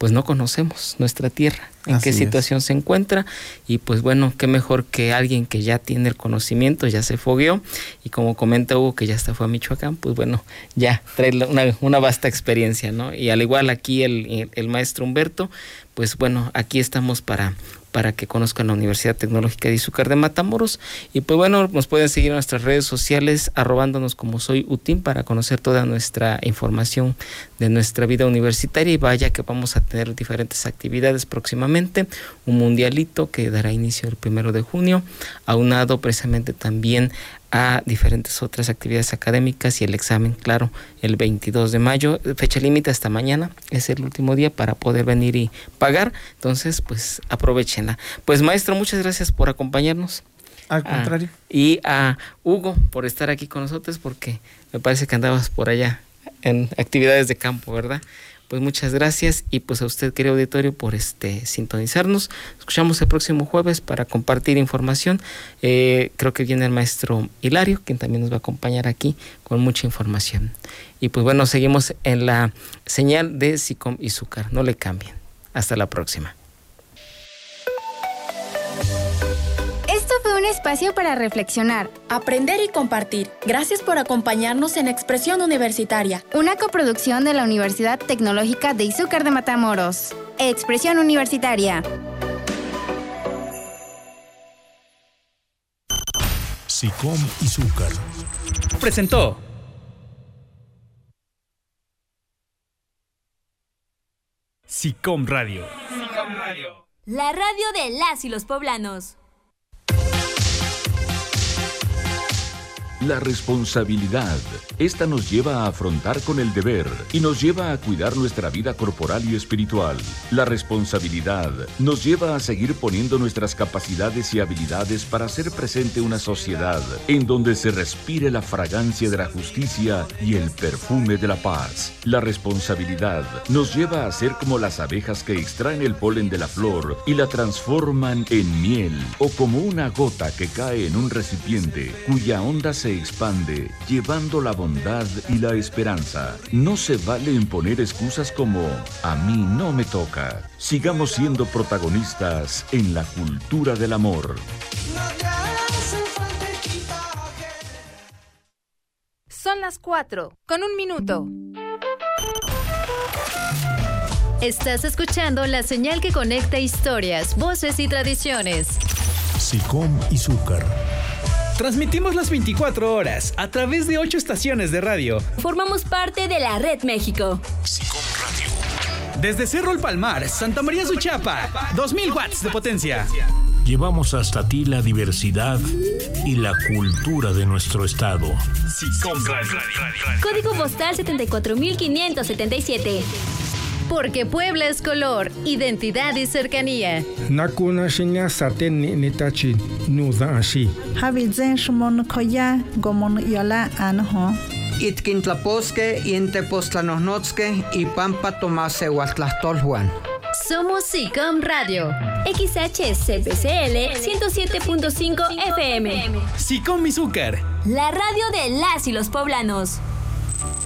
pues no conocemos nuestra tierra, en qué situación se encuentra, y pues bueno, qué mejor que alguien que ya tiene el conocimiento, ya se fogueó, y como comenta Hugo que ya hasta fue a Michoacán, pues bueno, ya trae una vasta experiencia, ¿no? Y al igual aquí el maestro Humberto, pues bueno, aquí estamos para que conozcan la Universidad Tecnológica de Izúcar de Matamoros. Y pues bueno, nos pueden seguir en nuestras redes sociales arrobándonos como Soy UTIM para conocer toda nuestra información de nuestra vida universitaria. Y vaya que vamos a tener diferentes actividades próximamente, un mundialito que dará inicio el 1 de junio, aunado precisamente también a diferentes otras actividades académicas y el examen, claro, el 22 de mayo, fecha límite hasta mañana, es el último día para poder venir y pagar, entonces pues aprovechenla. Pues maestro, muchas gracias por acompañarnos. Al contrario. Y a Hugo por estar aquí con nosotros, porque me parece que andabas por allá en actividades de campo, ¿verdad? Pues muchas gracias, y pues a usted, querido auditorio, por sintonizarnos. Escuchamos el próximo jueves para compartir información. Creo que viene el maestro Hilario, quien también nos va a acompañar aquí con mucha información. Y pues bueno, seguimos en la señal de SICOM Izúcar. No le cambien. Hasta la próxima. Esto fue un espacio para reflexionar, aprender y compartir. Gracias por acompañarnos en Expresión Universitaria, una coproducción de la Universidad Tecnológica de Izúcar de Matamoros. Expresión Universitaria. SICOM Izúcar presentó SICOM Radio. SICOM Radio. La radio de las y los poblanos. La responsabilidad. Esta nos lleva a afrontar con el deber y nos lleva a cuidar nuestra vida corporal y espiritual. La responsabilidad nos lleva a seguir poniendo nuestras capacidades y habilidades para hacer presente una sociedad en donde se respire la fragancia de la justicia y el perfume de la paz. La responsabilidad nos lleva a ser como las abejas que extraen el polen de la flor y la transforman en miel, o como una gota que cae en un recipiente cuya onda se expande, llevando la bondad y la esperanza. No se vale imponer excusas como "a mí no me toca". Sigamos siendo protagonistas en la cultura del amor. Son las 4:01. Estás escuchando la señal que conecta historias, voces y tradiciones. SICOM Izúcar. Transmitimos las 24 horas a través de 8 estaciones de radio. Formamos parte de la Red México. SICOM Radio. Desde Cerro El Palmar, Santa María Suchapa, 2000 watts de potencia. Llevamos hasta ti la diversidad y la cultura de nuestro estado. SICOM Radio. Código postal 74577. Porque Puebla es color, identidad y cercanía. Nakuna shinya saten nitachi nuza ashi. Habizen shmon koya gomon yala anho. Itkintlaposque, Intepostlanosnotzque y Pampa Tomase Huatlastolhuan. Somos SICOM Radio. XHCPCL 107.5 FM. SICOM Izúcar. La radio de las y los poblanos.